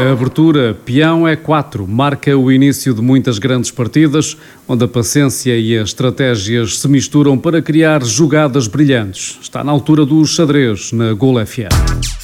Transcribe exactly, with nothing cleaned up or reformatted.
A abertura peão é quatro marca o início de muitas grandes partidas, onde a paciência e as estratégias se misturam para criar jogadas brilhantes. Está na altura do xadrez na Gol F M.